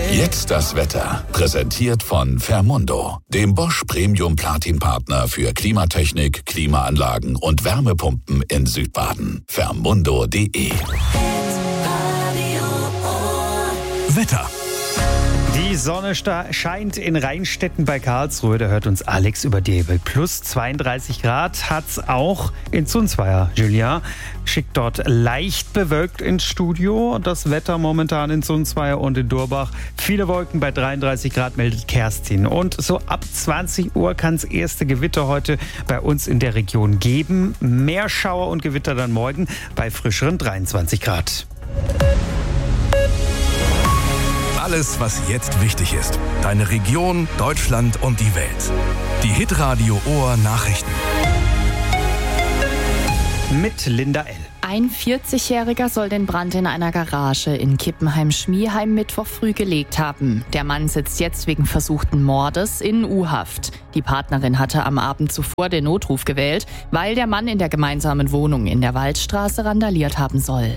Jetzt das Wetter. Präsentiert von Fermundo, dem Bosch Premium Platin Partner für Klimatechnik, Klimaanlagen und Wärmepumpen in Südbaden. Fermundo.de. Wetter. Die Sonne scheint in Rheinstetten bei Karlsruhe. Da hört uns Alex über die Plus 32 Grad hat's auch in Zunzweier. Julia schickt dort leicht bewölkt ins Studio. Das Wetter momentan in Zunzweier und in Durbach. Viele Wolken bei 33 Grad, meldet Kerstin. Und so ab 20 Uhr kann es erste Gewitter heute bei uns in der Region geben. Mehr Schauer und Gewitter dann morgen bei frischeren 23 Grad. Alles, was jetzt wichtig ist. Deine Region, Deutschland und die Welt. Die Hitradio Ohr Nachrichten. Mit Linda L. Ein 40-Jähriger soll den Brand in einer Garage in Kippenheim-Schmieheim Mittwoch früh gelegt haben. Der Mann sitzt jetzt wegen versuchten Mordes in U-Haft. Die Partnerin hatte am Abend zuvor den Notruf gewählt, weil der Mann in der gemeinsamen Wohnung in der Waldstraße randaliert haben soll.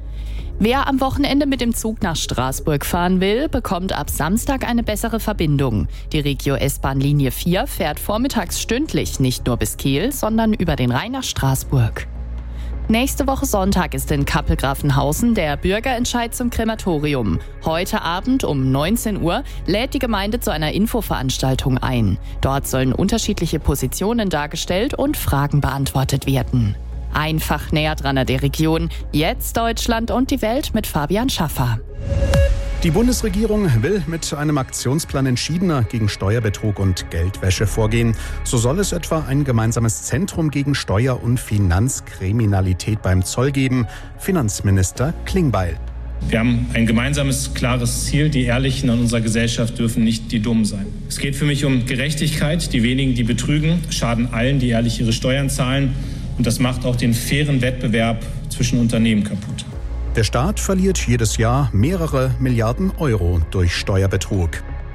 Wer am Wochenende mit dem Zug nach Straßburg fahren will, bekommt ab Samstag eine bessere Verbindung. Die Regio-S-Bahn Linie 4 fährt vormittags stündlich nicht nur bis Kehl, sondern über den Rhein nach Straßburg. Nächste Woche Sonntag ist in Kappelgrafenhausen der Bürgerentscheid zum Krematorium. Heute Abend um 19 Uhr lädt die Gemeinde zu einer Infoveranstaltung ein. Dort sollen unterschiedliche Positionen dargestellt und Fragen beantwortet werden. Einfach näher dran an der Region. Jetzt Deutschland und die Welt mit Fabian Schaffer. Die Bundesregierung will mit einem Aktionsplan entschiedener gegen Steuerbetrug und Geldwäsche vorgehen. So soll es etwa ein gemeinsames Zentrum gegen Steuer- und Finanzkriminalität beim Zoll geben. Finanzminister Klingbeil. Wir haben ein gemeinsames, klares Ziel. Die Ehrlichen in unserer Gesellschaft dürfen nicht die Dummen sein. Es geht für mich um Gerechtigkeit. Die wenigen, die betrügen, schaden allen, die ehrlich ihre Steuern zahlen. Und das macht auch den fairen Wettbewerb zwischen Unternehmen kaputt. Der Staat verliert jedes Jahr mehrere Milliarden Euro durch Steuerbetrug.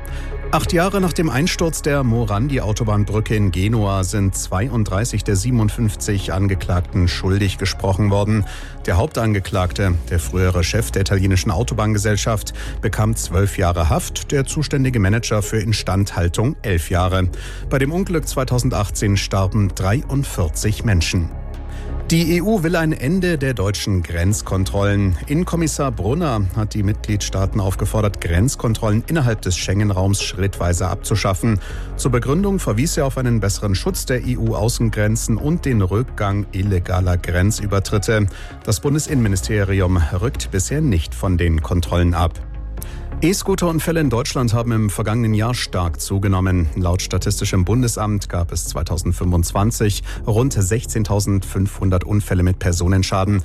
8 Jahre nach dem Einsturz der Morandi-Autobahnbrücke in Genua sind 32 der 57 Angeklagten schuldig gesprochen worden. Der Hauptangeklagte, der frühere Chef der italienischen Autobahngesellschaft, bekam 12 Jahre Haft, der zuständige Manager für Instandhaltung 11 Jahre. Bei dem Unglück 2018 starben 43 Menschen. Die EU will ein Ende der deutschen Grenzkontrollen. Innenkommissar Brunner hat die Mitgliedstaaten aufgefordert, Grenzkontrollen innerhalb des Schengen-Raums schrittweise abzuschaffen. Zur Begründung verwies er auf einen besseren Schutz der EU-Außengrenzen und den Rückgang illegaler Grenzübertritte. Das Bundesinnenministerium rückt bisher nicht von den Kontrollen ab. E-Scooter-Unfälle in Deutschland haben im vergangenen Jahr stark zugenommen. Laut Statistischem Bundesamt gab es 2025 rund 16.500 Unfälle mit Personenschaden,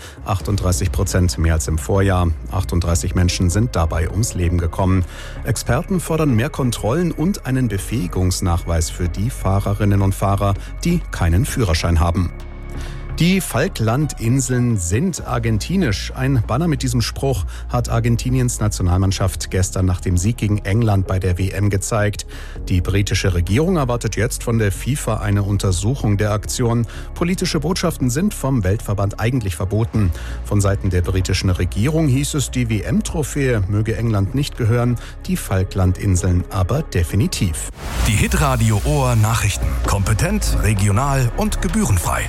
38% mehr als im Vorjahr. 38 Menschen sind dabei ums Leben gekommen. Experten fordern mehr Kontrollen und einen Befähigungsnachweis für die Fahrerinnen und Fahrer, die keinen Führerschein haben. Die Falklandinseln sind argentinisch. Ein Banner mit diesem Spruch hat Argentiniens Nationalmannschaft gestern nach dem Sieg gegen England bei der WM gezeigt. Die britische Regierung erwartet jetzt von der FIFA eine Untersuchung der Aktion. Politische Botschaften sind vom Weltverband eigentlich verboten. Von Seiten der britischen Regierung hieß es, die WM-Trophäe möge England nicht gehören, die Falklandinseln aber definitiv. Die Hitradio Ohr Nachrichten. Kompetent, regional und gebührenfrei.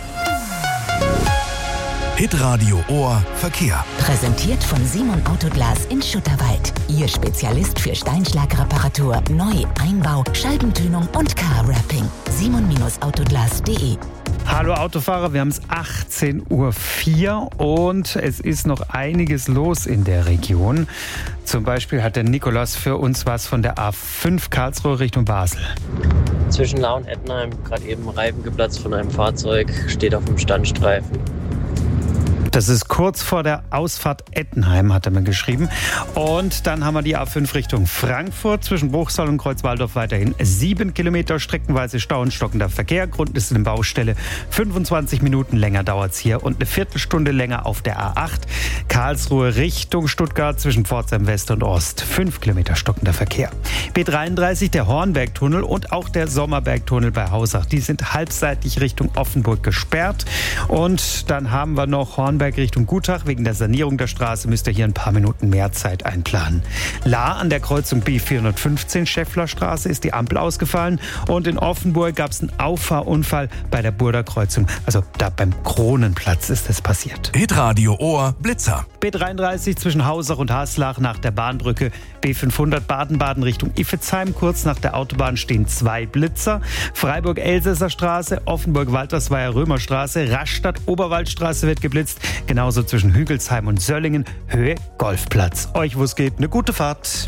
Hitradio Ohr Verkehr. Präsentiert von Simon Autoglas in Schutterwald. Ihr Spezialist für Steinschlagreparatur, Neu-, Einbau, Scheibentönung und Car-Wrapping. simon-autoglas.de. Hallo Autofahrer, wir haben es 18.04 Uhr und es ist noch einiges los in der Region. Zum Beispiel hat der Nikolas für uns was von der A5 Karlsruhe Richtung Basel. Zwischen Lahr und Ettenheim, gerade eben Reifen geplatzt von einem Fahrzeug, steht auf dem Standstreifen. Das ist kurz vor der Ausfahrt Ettenheim, hat er mir geschrieben. Und dann haben wir die A5 Richtung Frankfurt. Zwischen Bruchsal und Kreuzwaldorf weiterhin 7 Kilometer streckenweise Stau und stockender Verkehr. Grund ist eine Baustelle. 25 Minuten länger dauert es hier und eine Viertelstunde länger auf der A8. Karlsruhe Richtung Stuttgart zwischen Pforzheim West und Ost. 5 Kilometer stockender Verkehr. B33, der Hornbergtunnel und auch der Sommerbergtunnel bei Hausach. Die sind halbseitig Richtung Offenburg gesperrt. Und dann haben wir noch Hornberg Starnberg Richtung Gutach. Wegen der Sanierung der Straße müsst ihr hier ein paar Minuten mehr Zeit einplanen. Lahr an der Kreuzung B415 Schäfflerstraße ist die Ampel ausgefallen. Und in Offenburg gab es einen Auffahrunfall bei der Burder Kreuzung. Also da beim Kronenplatz ist es passiert. Hitradio Ohr Blitzer. B33 zwischen Hausach und Haslach nach der Bahnbrücke. B500 Baden-Baden Richtung Iffezheim. Kurz nach der Autobahn stehen 2 Blitzer. Freiburg-Elsässer Straße, Offenburg-Waltersweier Römerstraße, Rastatt-Oberwaldstraße wird geblitzt. Genauso zwischen Hügelsheim und Söllingen, Höhe Golfplatz. Euch, wo es geht, eine gute Fahrt.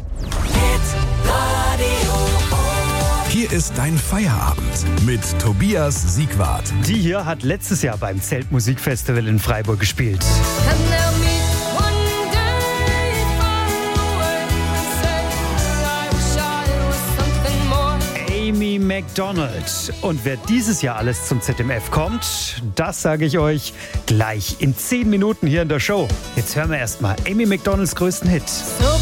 Hier ist dein Feierabend mit Tobias Siegwart. Die hier hat letztes Jahr beim Zeltmusikfestival in Freiburg gespielt. Amy Macdonald. Und wer dieses Jahr alles zum ZMF kommt, das sage ich euch gleich in 10 Minuten hier in der Show. Jetzt hören wir erstmal Amy Macdonalds größten Hit.